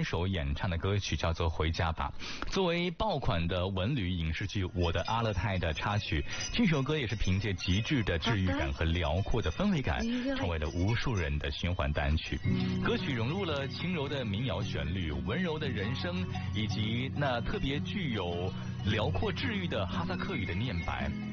联手演唱的歌曲叫做《回家吧》，作为爆款的文旅影视剧《我的阿勒泰》的插曲，这首歌也是凭借极致的治愈感和辽阔的氛围感，成为了无数人的循环单曲。歌曲融入了轻柔的民谣旋律、温柔的人声，以及那特别具有辽阔治愈的哈萨克语的念白，